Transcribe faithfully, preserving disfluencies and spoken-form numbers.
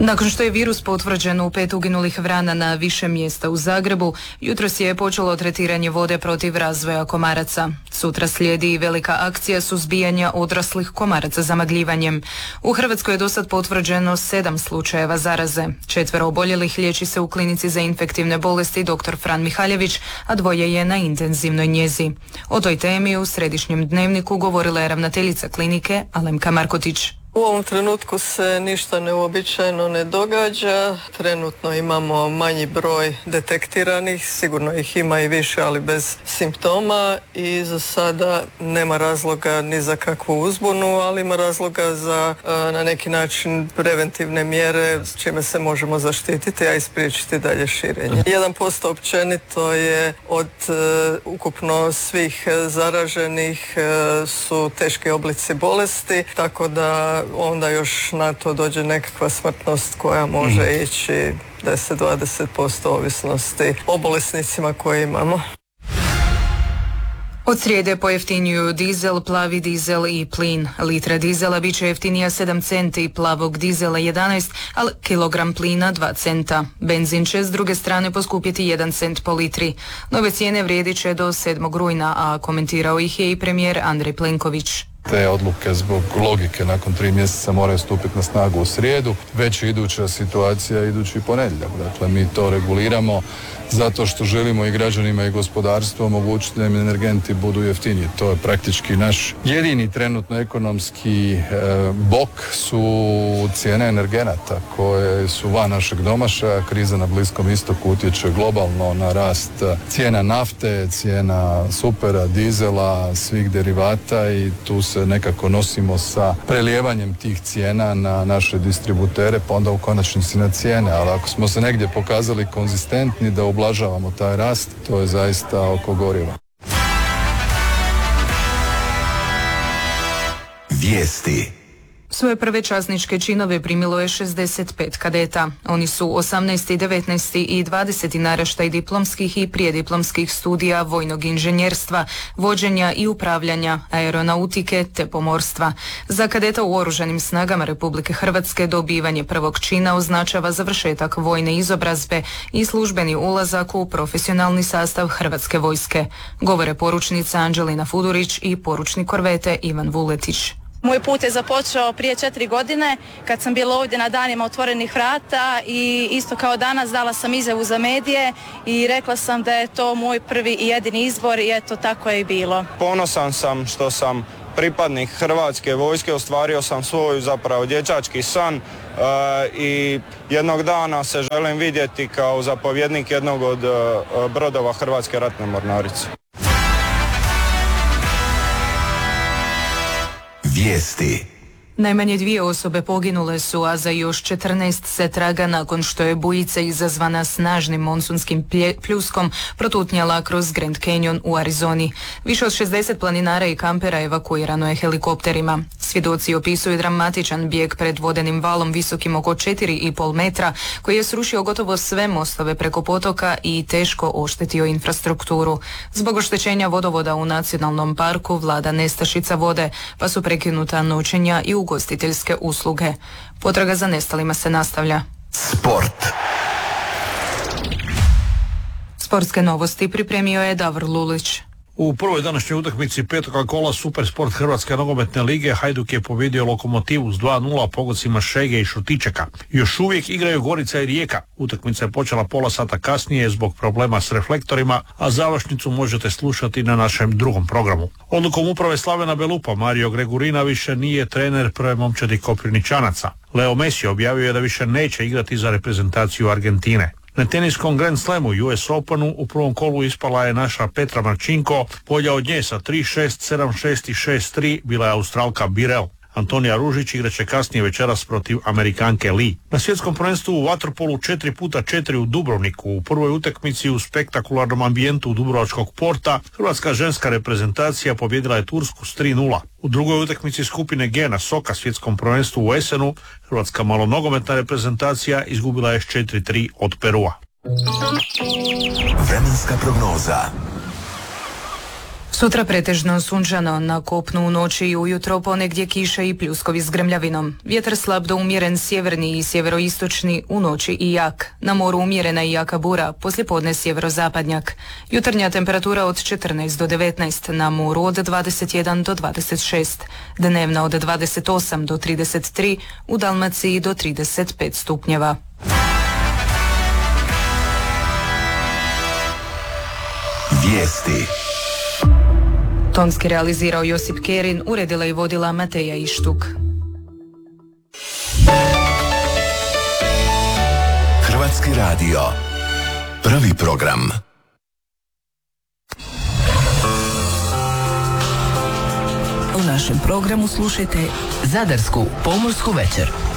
Nakon što je virus potvrđen u pet uginulih vrana na više mjesta u Zagrebu, jutros je počelo tretiranje vode protiv razvoja komaraca. Sutra slijedi i velika akcija suzbijanja odraslih komaraca zamagljivanjem. U Hrvatskoj je dosad potvrđeno sedam slučajeva zaraze. Četvero oboljelih liječi se u klinici za infektivne bolesti dr. Fran Mihaljević, a dvoje je na intenzivnoj njezi. O toj temi u Središnjem dnevniku govorila je ravnateljica klinike Alemka Markotić. U ovom trenutku se ništa neuobičajeno ne događa. Trenutno imamo manji broj detektiranih, sigurno ih ima i više, ali bez simptoma i za sada nema razloga ni za kakvu uzbunu, ali ima razloga za na neki način preventivne mjere s čime se možemo zaštititi, a i spriječiti dalje širenje. jedan posto općenito je od uh, ukupno svih zaraženih uh, su teški oblici bolesti, tako da onda još na to dođe nekakva smrtnost koja može mm. ići deset do dvadeset posto ovisnosti o bolesnicima koje imamo. Od srijede pojeftinjuju dizel, plavi dizel i plin. Litra dizela bit će jeftinija sedam centi, plavog dizela jedanaest, a kilogram plina dva centa. Benzin će s druge strane poskupjeti jedan cent po litri. Nove cijene vrijedit će do sedmog rujna, a komentirao ih je i premijer Andrej Plenković. Te odluke zbog logike nakon tri mjeseca moraju stupiti na snagu u srijedu, već je iduća situacija idući ponedjeljak. Dakle, mi to reguliramo zato što želimo i građanima i gospodarstvu omogućiti da im energenti budu jeftiniji. To je praktički naš jedini trenutno ekonomski e, bok su cijene energenata koje su van našeg domašaja. Kriza na Bliskom istoku utječe globalno na rast cijena nafte, cijena supera, dizela, svih derivata i tu se nekako nosimo sa prelijevanjem tih cijena na naše distributere, pa onda u konačnici na cijene. Ali ako smo se negdje pokazali konzistentni da ublažavamo taj rast, to je zaista oko goriva. Vijesti. Svoje prve časničke činove primilo je šezdeset pet kadeta. Oni su osamnaesti, devetnaesti i dvadeseti naraštaj diplomskih i prijediplomskih studija vojnog inženjerstva, vođenja i upravljanja, aeronautike te pomorstva. Za kadeta u Oružanim snagama Republike Hrvatske dobivanje prvog čina označava završetak vojne izobrazbe i službeni ulazak u profesionalni sastav Hrvatske vojske. Govore poručnica Anđelina Fudurić i poručnik korvete Ivan Vuletić. Moj put je započeo prije četiri godine kad sam bila ovdje na danima otvorenih vrata i isto kao danas dala sam izjavu za medije i rekla sam da je to moj prvi i jedini izbor i eto tako je i bilo. Ponosan sam što sam pripadnik Hrvatske vojske, ostvario sam svoj zapravo dječački san e, i jednog dana se želim vidjeti kao zapovjednik jednog od e, brodova Hrvatske ratne mornarice. Vijesti. Najmanje dvije osobe poginule su, a za još četrnaest se traga nakon što je bujica izazvana snažnim monsunskim pljuskom protutnjala kroz Grand Canyon u Arizoni. Više od šezdeset planinara i kampera evakuirano je helikopterima. Svjedoci opisuju dramatičan bijeg pred vodenim valom visokim oko četiri i pol metra koji je srušio gotovo sve mostove preko potoka i teško oštetio infrastrukturu. Zbog oštećenja vodovoda u nacionalnom parku vlada nestašica vode, pa su prekinuta noćenja i ugostiteljske usluge. Potraga za nestalima se nastavlja. Sport. Sportske novosti pripremio je Davor Lulić. U prvoj današnjoj utakmici petoga kola Supersport Hrvatske nogometne lige Hajduk je pobjedio Lokomotivu s dva nula pogodcima Šege i Šutičeka. Još uvijek igraju Gorica i Rijeka. Utakmica je počela pola sata kasnije zbog problema s reflektorima, a završnicu možete slušati na našem drugom programu. Odlukom uprave Slavena Belupa Mario Gregurina više nije trener prve momčadi Koprivničanaca. Leo Messi objavio je da više neće igrati za reprezentaciju Argentine. Na teniskom Grand Slamu U S Openu u prvom kolu ispala je naša Petra Marčinko, bolja od nje sa tri šest, sedam šest i šest tri bila je Australka Birel. Antonija Ružić igraće kasnije večeras protiv Amerikanke Lee. Na svjetskom prvenstvu u vaterpolu četiri puta četiri u Dubrovniku u prvoj utakmici u spektakularnom ambijentu Dubrovačkog porta hrvatska ženska reprezentacija pobjedila je Tursku s tri nula. U drugoj utakmici skupine G na Soka svjetskom prvenstvu u Esenu hrvatska malonogometna reprezentacija izgubila je s četiri tri od Perua. Vremenska prognoza. Sutra pretežno sunčano, na kopnu u noći i ujutro ponegdje kiša i pljuskovi s grmljavinom. Vjetar slab do umjeren sjeverni i sjeveroistočni, u noći i jak. Na moru umjerena i jaka bura, poslijepodne sjeverozapadnjak. Jutarnja temperatura od četrnaest do devetnaest, na moru od dvadeset jedan do dvadeset šest. Dnevna od dvadeset osam do trideset tri, u Dalmaciji do trideset pet stupnjeva. Vijesti. Tonski realizirao Josip Kerin, uredila i vodila Mateja Ištuk. Hrvatski radio. Prvi program. U našem programu slušajte Zadarsku pomorsku večer.